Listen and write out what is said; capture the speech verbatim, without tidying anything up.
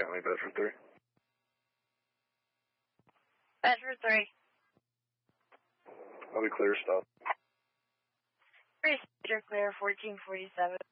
County, Bedford three. Bedford three. I'll be clear, stop. Three, clear, fourteen forty-seven.